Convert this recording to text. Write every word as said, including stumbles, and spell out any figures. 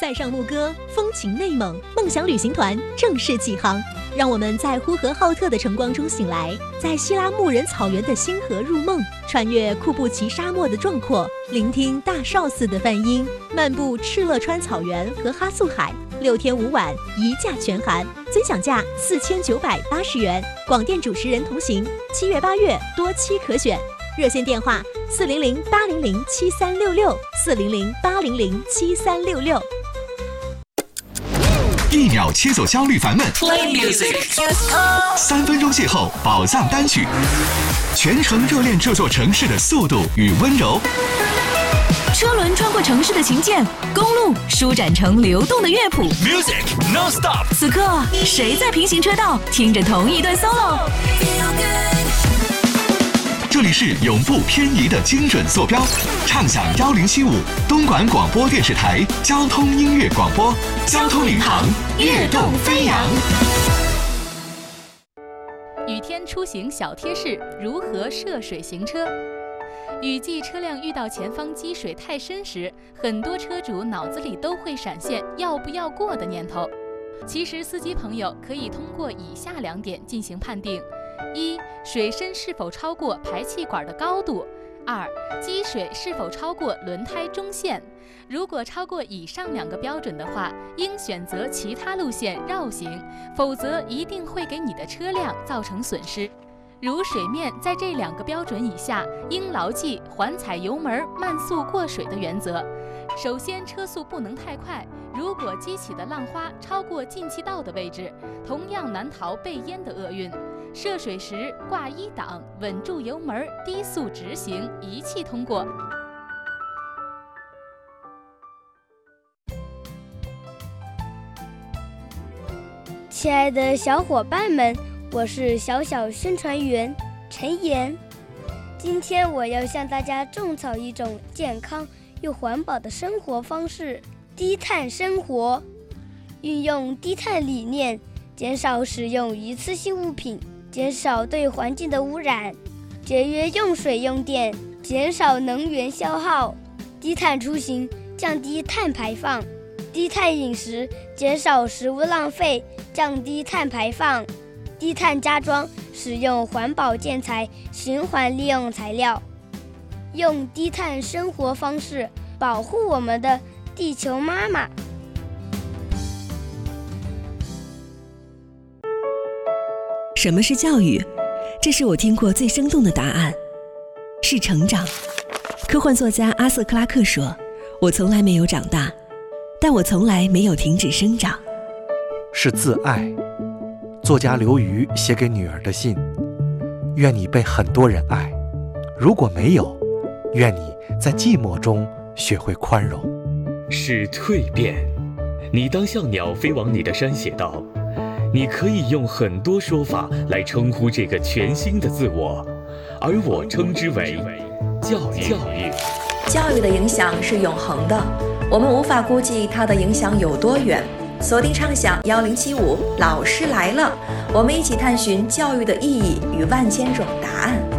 塞上牧歌，风情内蒙，梦想旅行团正式启航。让我们在呼和浩特的晨光中醒来，在希拉牧人草原的星河入梦，穿越库布齐沙漠的壮阔，聆听大昭寺的梵音，漫步敕勒川草原和哈素海，六天五晚一价全含，尊享价四千九百八十元。广电主持人同行，七月八月多期可选。热线电话四零零八零零七三六六四零零八零零七三六六。 一秒切走焦虑烦闷 Play music， 三分钟邂逅宝藏单曲，全程热恋这座城市的速度与温柔。 车轮穿过城市的琴键，公路舒展成流动的乐谱。 Music non stop。 此刻谁在平行车道听着同一段 solo？ 这里是永不偏移的精准坐标，畅享一零七五东莞广播电视台交通音乐广播，交通领航，跃动飞扬。 雨天出行小贴士：如何涉水行车？雨季车辆遇到前方积水太深时，很多车主脑子里都会闪现要不要过的念头。其实司机朋友可以通过以下两点进行判定：一、水深是否超过排气管的高度；二、积水是否超过轮胎中线。如果超过以上两个标准的话，应选择其他路线绕行，否则一定会给你的车辆造成损失。如水面在这两个标准以下，应牢记缓踩油门慢速过水的原则。首先，车速不能太快，如果激起的浪花超过进气道的位置，同样难逃被淹的厄运。涉水时挂一档，稳住油门，低速直行，一气通过。 亲爱的小伙伴们，我是小小宣传员陈岩。今天我要向大家种草一种健康又环保的生活方式——低碳生活。运用低碳理念，减少使用一次性物品，减少对环境的污染，节约用水用电，减少能源消耗。低碳出行，降低碳排放；低碳饮食，减少食物浪费，降低碳排放；低碳家装，使用环保建材，循环利用材料。用低碳生活方式保护我们的地球妈妈。 什么是教育？这是我听过最生动的答案，是成长。科幻作家阿瑟·克拉克说：“我从来没有长大，但我从来没有停止生长。” 是自爱。作家刘瑜写给女儿的信：愿你被很多人爱，如果没有，愿你在寂寞中学会宽容。 是蜕变。你当像鸟飞往你的山写道，你可以用很多说法来称呼这个全新的自我，而我称之为教育。教育教育的影响是永恒的，我们无法估计它的影响有多远。锁定畅享一零七五，老师来了，我们一起探寻教育的意义与万千种答案。